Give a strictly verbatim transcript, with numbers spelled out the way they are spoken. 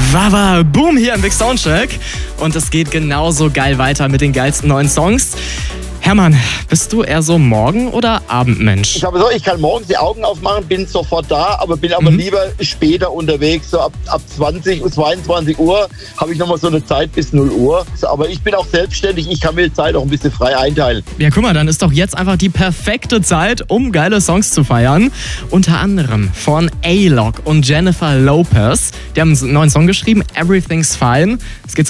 Wawa, boom, hier im Big Soundcheck. Und es geht genauso geil weiter mit den geilsten neuen Songs. Hermann, bist du eher so Morgen- oder Abendmensch? Ich habe so, ich kann morgens die Augen aufmachen, bin sofort da, aber bin aber mhm. lieber später unterwegs. So ab, ab zwanzig, zweiundzwanzig Uhr habe ich nochmal so eine Zeit bis null Uhr. Aber ich bin auch selbstständig, ich kann mir die Zeit auch ein bisschen frei einteilen. Ja, guck mal, dann ist doch jetzt einfach die perfekte Zeit, um geile Songs zu feiern. Unter anderem von A-Lock und Jennifer Lopez. Die haben einen neuen Song geschrieben, Everything's Fine. Es geht so